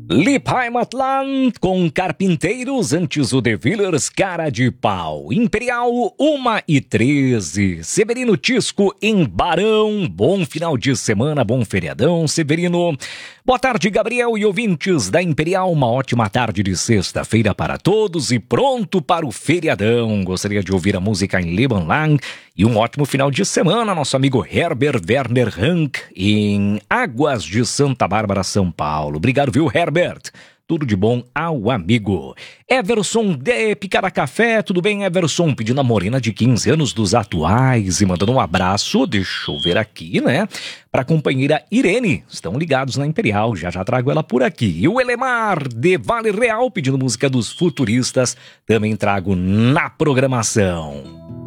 Lipheimatland com Carpinteiros, antes o The Villers, Cara de Pau. Imperial, 1h13. Severino Tisco em Barão. Bom final de semana, bom feriadão, Severino. Boa tarde, Gabriel e ouvintes da Imperial. Uma ótima tarde de sexta-feira para todos e pronto para o feriadão. Gostaria de ouvir a música em Libanlang e um ótimo final de semana. Nosso amigo Herbert Werner Rank em Águas de Santa Bárbara, São Paulo. Obrigado, viu, Herbert? Tudo de bom ao amigo. Everson de Picada Café, tudo bem, Everson? Pedindo a morena de 15 anos dos atuais e mandando um abraço, deixa eu ver aqui, né? Para a companheira Irene, estão ligados na Imperial, já trago ela por aqui. E o Elemar de Vale Real, pedindo música dos Futuristas, também trago na programação.